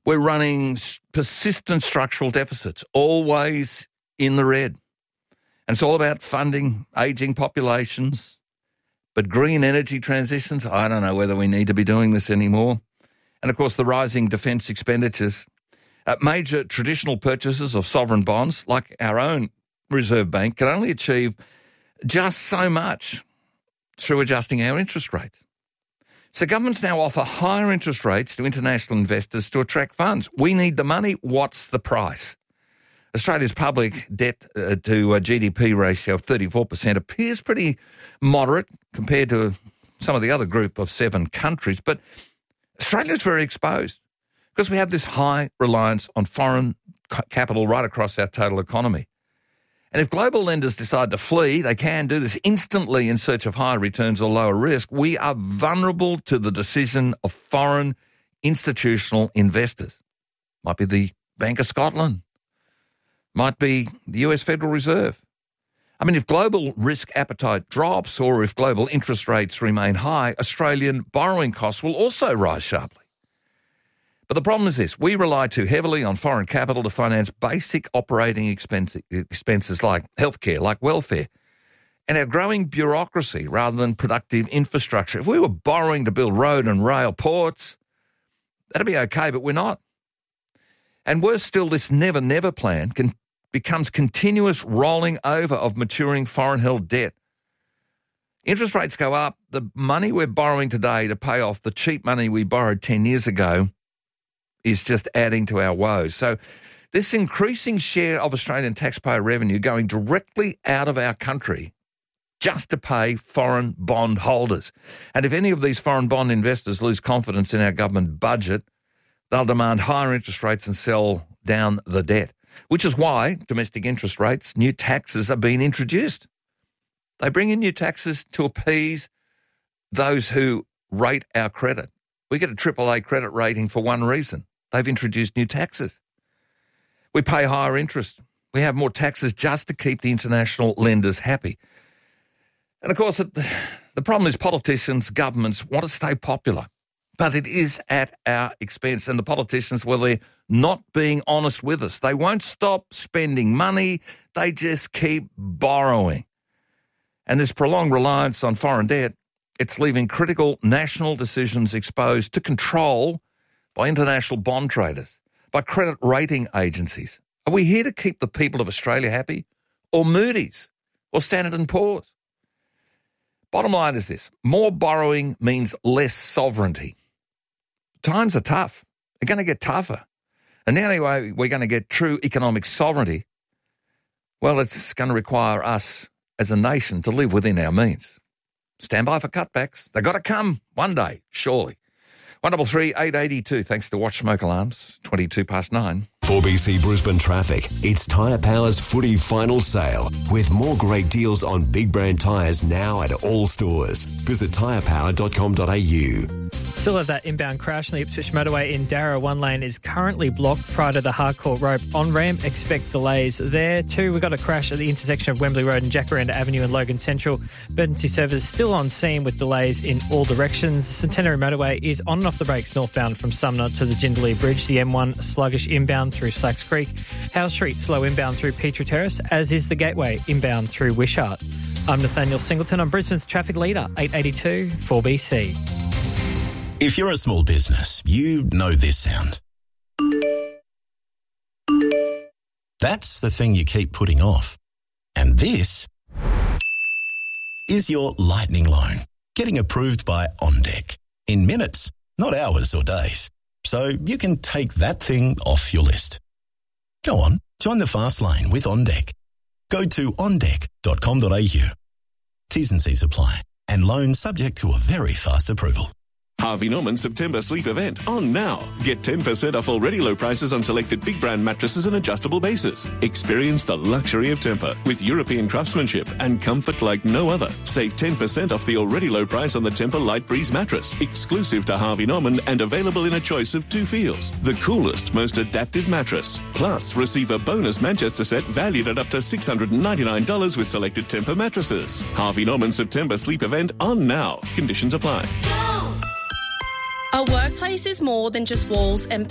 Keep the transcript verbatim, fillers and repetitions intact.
We're running persistent structural deficits, always in the red. And it's all about funding ageing populations. But green energy transitions, I don't know whether we need to be doing this anymore. And, of course, the rising defence expenditures. Uh, major traditional purchases of sovereign bonds, like our own Reserve Bank, can only achieve just so much through adjusting our interest rates. So governments now offer higher interest rates to international investors to attract funds. We need the money. What's the price? Australia's public debt uh, to uh, G D P ratio of thirty-four percent appears pretty moderate compared to some of the other group of seven countries, but Australia's very exposed because we have this high reliance on foreign capital right across our total economy. And if global lenders decide to flee, they can do this instantly in search of higher returns or lower risk. We are vulnerable to the decision of foreign institutional investors. Might be the Bank of Scotland. Might be the U S Federal Reserve. I mean, if global risk appetite drops or if global interest rates remain high, Australian borrowing costs will also rise sharply. But the problem is this: we rely too heavily on foreign capital to finance basic operating expense, expenses like healthcare, like welfare, and our growing bureaucracy rather than productive infrastructure. If we were borrowing to build road and rail ports, that'd be okay, but we're not. And worse still, this never, never plan can, becomes continuous rolling over of maturing foreign-held debt. Interest rates go up. The money we're borrowing today to pay off the cheap money we borrowed ten years ago is just adding to our woes. So this increasing share of Australian taxpayer revenue going directly out of our country just to pay foreign bond holders. And if any of these foreign bond investors lose confidence in our government budget, they'll demand higher interest rates and sell down the debt, which is why domestic interest rates, new taxes are being introduced. They bring in new taxes to appease those who rate our credit. We get a triple A credit rating for one reason. They've introduced new taxes. We pay higher interest. We have more taxes just to keep the international lenders happy. And, of course, the problem is politicians, governments want to stay popular, but it is at our expense. And the politicians, well, they're not being honest with us. They won't stop spending money. They just keep borrowing. And this prolonged reliance on foreign debt, it's leaving critical national decisions exposed to control by international bond traders, by credit rating agencies. Are we here to keep the people of Australia happy, or Moody's, or Standard and Poor's? Bottom line is this: more borrowing means less sovereignty. Times are tough. They're going to get tougher. And the only way we're going to get true economic sovereignty, well, it's going to require us as a nation to live within our means. Stand by for cutbacks. They've got to come one day, surely. one double three eight eight two, thanks to Watch Smoke Alarms, twenty-two past nine. four B C Brisbane Traffic. It's Tyre Power's footy final sale with more great deals on big brand tyres now at all stores. Visit tyre power dot com dot a u. Still have that inbound crash on the Ipswich motorway in Darra. One lane is currently blocked prior to the hardcore rope on-ramp. Expect delays there too. We've got a crash at the intersection of Wembley Road and Jacaranda Avenue in Logan Central. Emergency service still on scene with delays in all directions. Centenary motorway is on and off the brakes northbound from Sumner to the Jindalee Bridge. The M one sluggish inbound through Slacks Creek. House Street slow inbound through Petrie Terrace, as is the Gateway inbound through Wishart. I'm Nathaniel Singleton. I'm Brisbane's traffic leader, eight eighty-two four B C. If you're a small business, you know this sound. That's the thing you keep putting off. And this is your lightning loan, getting approved by OnDeck in minutes, not hours or days. So you can take that thing off your list. Go on, join the fast lane with OnDeck. Go to on deck dot com dot a u. T's and C's apply, and loans subject to a very fast approval. Harvey Norman September sleep event on now. Get ten percent off already low prices on selected big brand mattresses and adjustable bases. Experience the luxury of Tempur with European craftsmanship and comfort like no other. Save ten percent off the already low price on the Tempur Light Breeze mattress, exclusive to Harvey Norman and available in a choice of two feels. The coolest, most adaptive mattress. Plus, receive a bonus Manchester set valued at up to six hundred ninety-nine dollars with selected Tempur mattresses. Harvey Norman September sleep event on now. Conditions apply. Our workplace is more than just walls and